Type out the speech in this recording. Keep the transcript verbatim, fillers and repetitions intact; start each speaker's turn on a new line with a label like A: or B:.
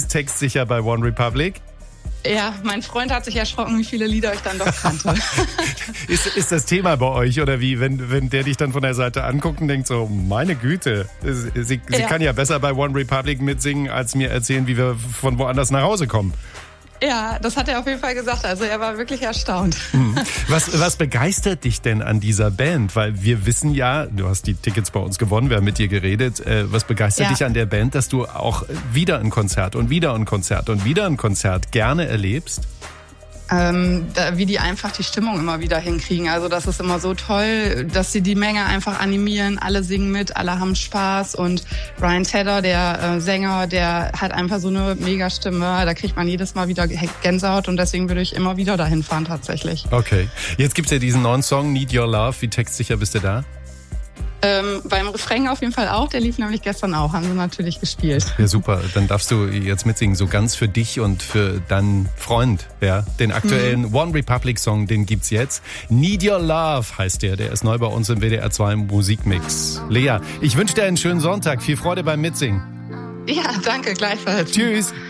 A: ganz textsicher bei One Republic.
B: Ja, mein Freund hat sich erschrocken, wie viele Lieder ich dann doch kannte.
A: ist, ist das Thema bei euch oder wie, wenn, wenn der dich dann von der Seite anguckt und denkt so, meine Güte, sie, sie
B: ja.
A: kann ja besser bei One Republic mitsingen, als mir erzählen, wie wir von woanders nach Hause kommen.
B: Ja, das hat er auf jeden Fall gesagt. Also er war wirklich erstaunt.
A: Was, was begeistert dich denn an dieser Band? Weil wir wissen ja, du hast die Tickets bei uns gewonnen, wir haben mit dir geredet. Was begeistert
B: ja.
A: dich an der Band, dass du auch wieder ein Konzert und wieder ein Konzert und wieder ein Konzert gerne erlebst?
B: Ähm, da, wie die einfach die Stimmung immer wieder hinkriegen. Also das ist immer so toll, dass sie die Menge einfach animieren. Alle singen mit, alle haben Spaß. Und Ryan Tedder, der äh, Sänger, der hat einfach so eine Mega-Stimme. Da kriegt man jedes Mal wieder Gänsehaut und deswegen würde ich immer wieder dahin fahren tatsächlich.
A: Okay. Jetzt gibt's ja diesen neuen Song, Need Your Love. Wie textsicher bist du da?
B: Ähm, beim Refrain auf jeden Fall auch, der lief nämlich gestern auch, haben sie natürlich gespielt.
A: Ja, super, dann darfst du jetzt mitsingen, so ganz für dich und für deinen Freund, ja. Den aktuellen mhm. One Republic Song, den gibt's jetzt. Need Your Love heißt der, der ist neu bei uns im W D R zwei Musikmix. Lea, ich wünsche dir einen schönen Sonntag, viel Freude beim Mitsingen.
B: Ja, danke, gleichfalls.
A: Tschüss.